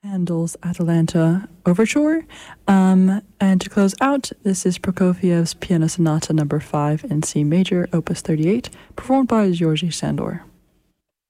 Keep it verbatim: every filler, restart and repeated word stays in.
Handel's Atalanta Overture. Um, and to close out, this is Prokofiev's Piano Sonata number five in C major, opus thirty-eight, performed by Georgy Sandor.